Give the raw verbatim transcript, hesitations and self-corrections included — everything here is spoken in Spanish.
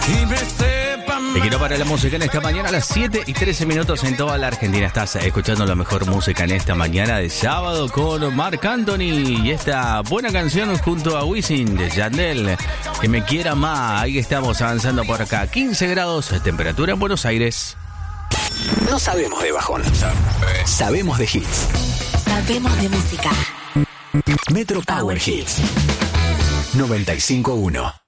Te quiero para la música en esta mañana a las siete y trece minutos en toda la Argentina. Estás escuchando la mejor música en esta mañana de sábado con Marc Anthony y esta buena canción junto a Wisin de Yandel, Que me quiera más. Ahí estamos avanzando por acá. quince grados, temperatura en Buenos Aires. No sabemos de bajón, sabemos de hits. Sabemos de música. Metro Power Hits noventa y cinco punto uno.